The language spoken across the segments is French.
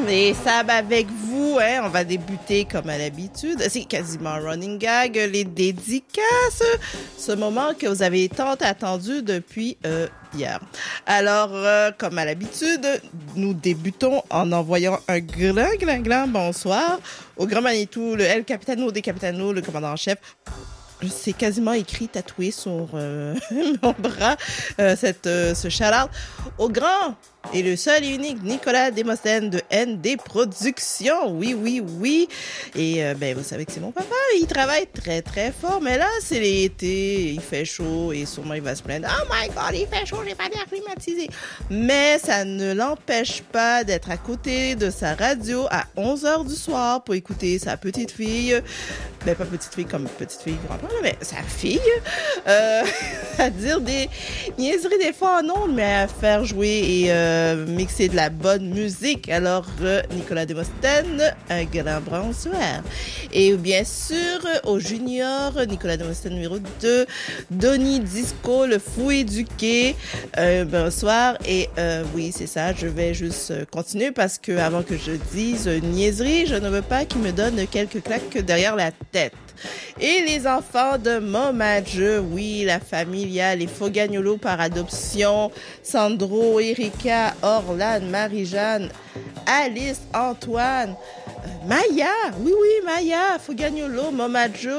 Et Sab avec vous, hein, on va débuter comme à l'habitude. C'est quasiment un running gag, les dédicaces. Ce moment que vous avez tant attendu depuis hier. Alors, comme à l'habitude, nous débutons en envoyant un grand bonsoir au grand Manitou, le El Capitano des Capitanos, le commandant en chef. C'est quasiment écrit, tatoué sur mon bras, ce shout-out au grand et le seul et unique Nicolas Demosthène de ND Productions. Oui. Et vous savez que c'est mon papa. Il travaille très, très fort. Mais là, c'est l'été. Il fait chaud et sûrement il va se plaindre. Oh my God, il fait chaud, j'ai pas d'air climatisé. Mais ça ne l'empêche pas d'être à côté de sa radio à 11h du soir pour écouter sa petite fille. Pas petite fille comme petite fille grand-père, mais sa fille. À dire des niaiseries des fois en ondes, mais à faire jouer et mixer de la bonne musique. Alors, Nicolas Demosthène, un grand bonsoir. Et bien sûr, au junior, Nicolas Demosthène numéro 2, Donny Disco, le fou éduqué, bonsoir. Et oui, c'est ça, je vais juste continuer parce que avant que je dise niaiserie, je ne veux pas qu'il me donne quelques claques derrière la tête. Et les enfants de Momadjeu, oui, la familiale, les Fogagnolos par adoption, Sandro, Erika, Orlan, Marie-Jeanne, Alice, Antoine, Maya, oui, Maya, Fogagnolo, Momadjeu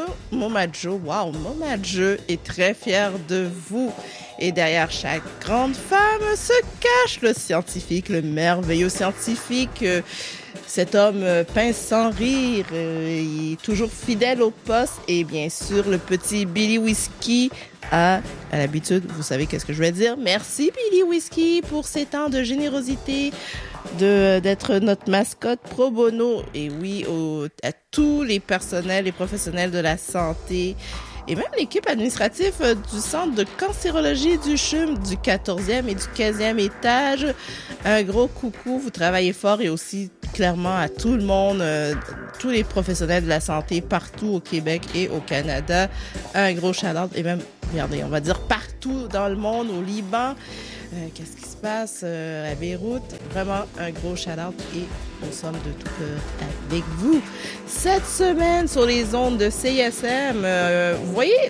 est très fier de vous. Et derrière chaque grande femme se cache le scientifique, le merveilleux scientifique. Cet homme pince sans rire, il est toujours fidèle au poste. Et bien sûr, le petit Billy Whiskey à l'habitude, vous savez qu'est-ce que je vais dire. Merci Billy Whiskey pour ces temps de générosité, d'être notre mascotte pro bono. Et oui, à tous les personnels et professionnels de la santé. Et même l'équipe administrative du centre de cancérologie du CHUM du 14e et du 15e étage. Un gros coucou, vous travaillez fort et aussi clairement à tout le monde, tous les professionnels de la santé partout au Québec et au Canada. Un gros shout-out et même, regardez, on va dire partout dans le monde, au Liban. Qu'est-ce qui se passe à Beyrouth? Vraiment un gros shout-out et nous sommes de tout cœur avec vous. Cette semaine sur les ondes de CISM, vous voyez,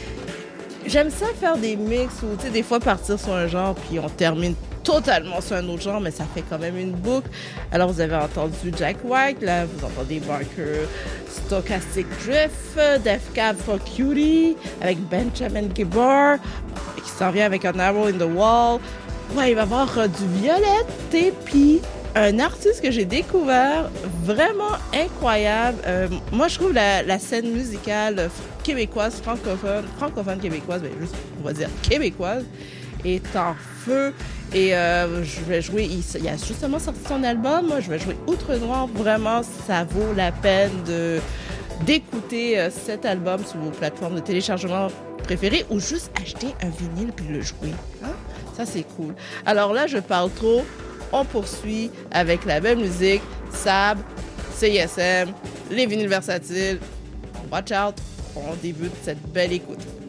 j'aime ça faire des mix ou tu sais des fois partir sur un genre puis on termine totalement sur un autre genre, mais ça fait quand même une boucle. Alors, vous avez entendu Jack White, là, vous entendez Barker, Stochastic Drift, Def Cab for Cutie, avec Benjamin Gibbard, qui s'en vient avec un Arrow in the Wall. Ouais, il va y avoir du Violette Tépi, un artiste que j'ai découvert, vraiment incroyable. Moi, je trouve la scène musicale québécoise, francophone québécoise, juste, on va dire québécoise, est en feu. Et je vais jouer, il a justement sorti son album, moi je vais jouer Outre Noir, vraiment ça vaut la peine d'écouter cet album sur vos plateformes de téléchargement préférées ou juste acheter un vinyle puis le jouer. Hein? Ça c'est cool. Alors là je parle trop, on poursuit avec la belle musique, Sab, CISM, les vinyles versatiles, watch out, on débute cette belle écoute.